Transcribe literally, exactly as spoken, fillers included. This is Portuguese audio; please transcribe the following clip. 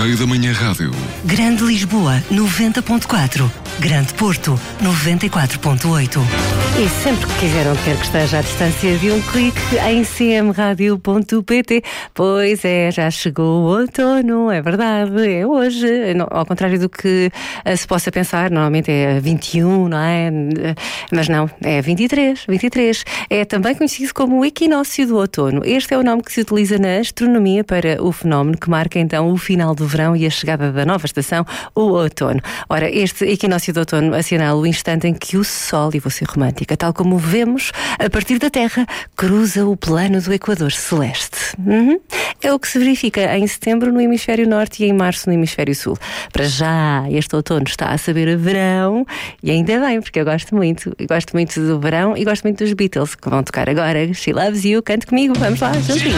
Correio da Manhã Rádio. Grande Lisboa, noventa ponto quatro. Grande Porto, noventa e quatro ponto oito. E sempre que quiser onde quer que esteja à distância de um clique em c m radio ponto p t. Pois é, já chegou o outono, é verdade, é hoje. Ao contrário do que se possa pensar, normalmente é vinte e um, não é? Mas não, é vinte e três, vinte e três. É também conhecido como o equinócio do outono. Este é o nome que se utiliza na astronomia para o fenómeno que marca então o final do verão e a chegada da nova estação, o outono. Ora, este equinócio do outono assinala o instante em que o Sol, e vou ser romântica, tal como o vemos a partir da Terra, cruza o plano do Equador celeste. Uhum. É o que se verifica em setembro no hemisfério norte e em março no hemisfério sul. Para já, este outono está a saber a verão, e ainda bem, porque eu gosto muito. Eu gosto muito do verão e gosto muito dos Beatles, que vão tocar agora. She Loves You, cante comigo, vamos lá, juntinho.